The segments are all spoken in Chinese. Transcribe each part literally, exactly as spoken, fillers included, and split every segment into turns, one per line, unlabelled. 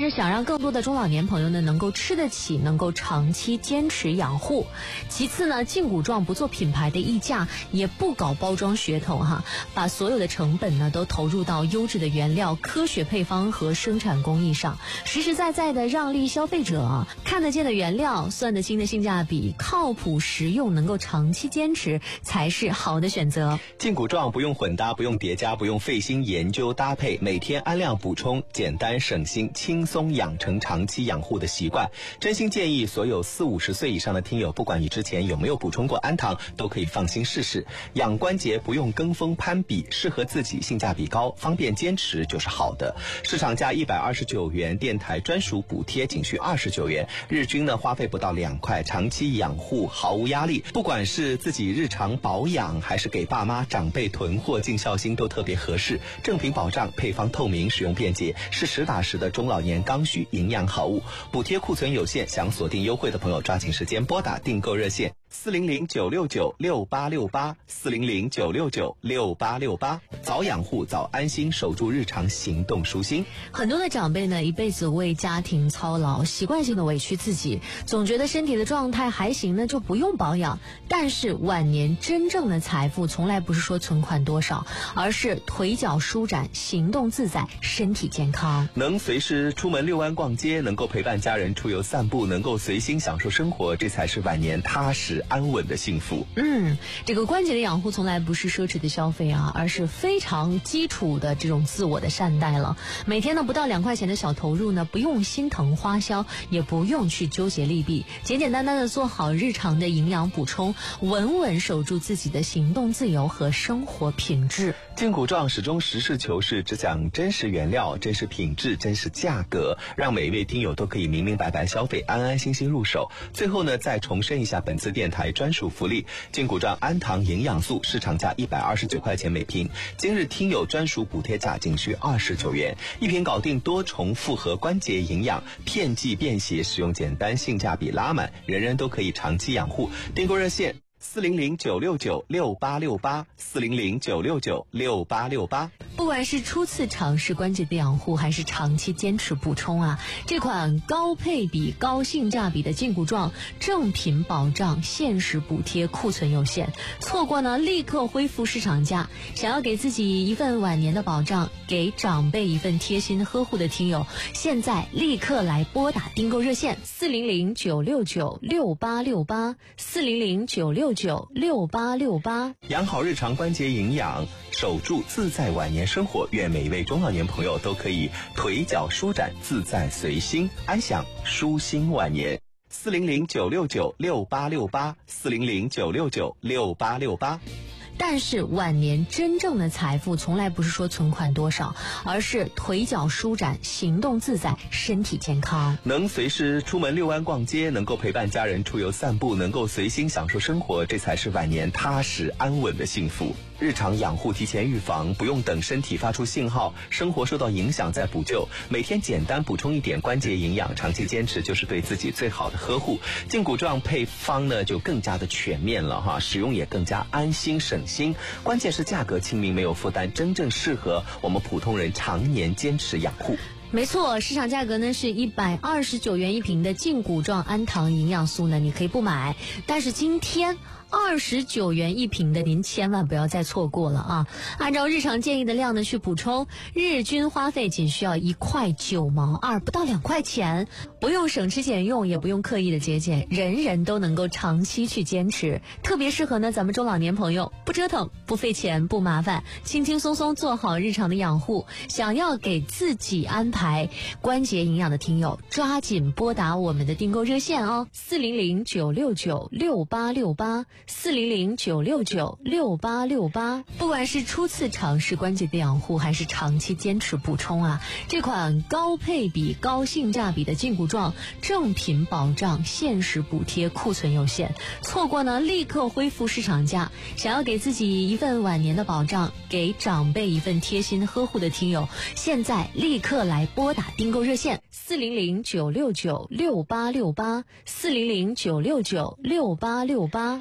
是想让更多的中老年朋友呢能够吃得起，能够长期坚持养护。其次呢，劲骨壮不做品牌的溢价，也不搞包装噱头哈，把所有的成本呢都投入到优质的原料、科学配方和生产工艺上，实实在在的让利消费者啊，看得见的原料，算得清的性价比，靠谱实用，能够长期坚持才是好的选择。
劲骨壮不用混搭，不用叠加，不用费心研究搭配，每天按量补充，简单省心，轻松养成长期养护的习惯。真心建议所有四五十岁以上的听友，不管你之前有没有补充过氨糖，都可以放心试试。养关节不用跟风攀比，适合自己，性价比高，方便坚持就是好的。市场价一百二十九元，电台专属补贴仅需二十九元，日均呢花费不到两块，长期养护毫无压力。不管是自己日常保养，还是给爸妈长辈囤货尽孝心，都特别合适。正品保障，配方透明，使用便捷，是实打实的中老年刚需营养好物。补贴库存有限，想锁定优惠的朋友，抓紧时间拨打订购热线四零零九六九六八六八四零零九六九六八六八，早养护早安心，守住日常行动舒心。
很多的长辈呢，一辈子为家庭操劳，习惯性的委屈自己，总觉得身体的状态还行呢，就不用保养。但是晚年真正的财富，从来不是说存款多少，而是腿脚舒展，行动自在，身体健康。
能随时出门遛弯逛街，能够陪伴家人出游散步，能够随心享受生活，这才是晚年踏实安稳的幸福。
嗯，这个关节的养护从来不是奢侈的消费啊，而是非常基础的这种自我的善待了。每天呢不到两块钱的小投入呢，不用心疼花销，也不用去纠结利弊，简简单单的做好日常的营养补充，稳稳守住自己的行动自由和生活品质。
劲骨壮始终实事求是，只讲真实原料、真实品质、真实价格，让每一位听友都可以明明白白消费，安安心心入手。最后呢，再重申一下本次电台专属福利：劲骨壮氨糖营养素市场价一百二十九块钱每瓶，今日听友专属补贴价仅需二十九元，一瓶搞定多重复合关节营养，片剂便携，使用简单，性价比拉满，人人都可以长期养护。订购热线四零零九六九六八六八四零零九六九六八六八。
不管是初次尝试关节的养护，还是长期坚持补充啊，这款高配比高性价比的劲骨壮正品保障，限时补贴，库存有限，错过呢立刻恢复市场价。想要给自己一份晚年的保障，给长辈一份贴心呵护的听友，现在立刻来拨打订购热线四零零九六九六八六八四零零九六九六八六八。
养好日常关节营养，守住自在晚年生活，愿每一位中老年朋友都可以腿脚舒展，自在随心，安享舒心晚年。四零零九六九六八六八四零零九六九六八六八。
但是晚年真正的财富从来不是说存款多少，而是腿脚舒展，行动自在，身体健康。
能随时出门遛弯逛街，能够陪伴家人出游散步，能够随心享受生活，这才是晚年踏实安稳的幸福。日常养护提前预防，不用等身体发出信号，生活受到影响再补救。每天简单补充一点关节营养，长期坚持就是对自己最好的呵护。劲骨壮配方呢就更加的全面了哈，使用也更加安心省心。关键是价格亲民，没有负担，真正适合我们普通人常年坚持养护。
没错，市场价格呢是一百二十九元一瓶的劲骨壮氨糖营养素呢，你可以不买，但是今天二十九元一瓶的您千万不要再错过了啊！按照日常建议的量呢去补充，日均花费仅需要一块九毛二，不到两块钱，不用省吃俭用，也不用刻意的节俭，人人都能够长期去坚持，特别适合呢咱们中老年朋友，不折腾，不费钱，不麻烦，轻轻松松做好日常的养护。想要给自己安排关节营养的听友，抓紧拨打我们的订购热线哦，四零零九六九六八六八四零零九六九六八六八。不管是初次尝试关节的养护，还是长期坚持补充啊，这款高配比高性价比的劲骨壮正品保障，限时补贴，库存有限，错过呢立刻恢复市场价。想要给自己一份晚年的保障，给长辈一份贴心呵护的听友，现在立刻来拨打订购热线四零零九六九六八六八四零零九六九六八六八。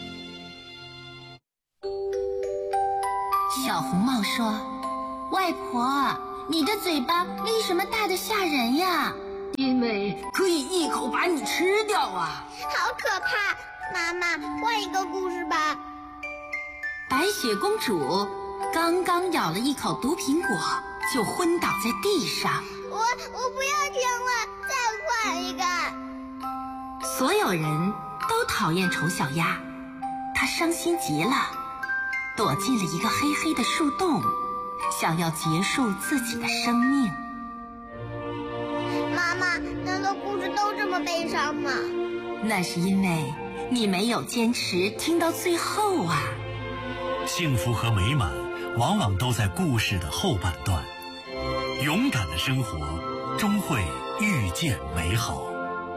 小红帽说：外婆，你的嘴巴为什么大得吓人呀？
爹
可以一口把你吃掉啊！
好可怕！妈妈，换一个故事吧。
白雪公主刚刚咬了一口毒苹果，就昏倒在地上。
我我不要听了，再换一个。
所有人都讨厌丑小鸭，她伤心极了，躲进了一个黑黑的树洞，想要结束自己的生命。
妈妈，难道故事都这么悲伤吗？
那是因为你没有坚持听到最后啊。
幸福和美满往往都在故事的后半段，勇敢的生活终会遇见美好。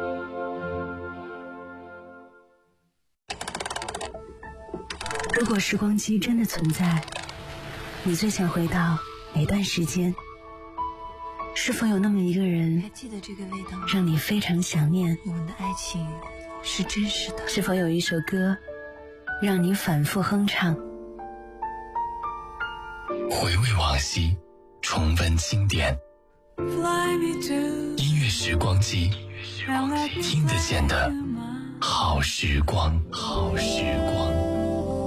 如果时光机真的存在，你最想回到哪段时间？是否有那么一个人，
还记得这个味道吗？
让你非常想念？
我们的爱情是真实的。
是否有一首歌，让你反复哼唱？
回味往昔，重温经典，音乐时光机，听得见的好时光，好时光。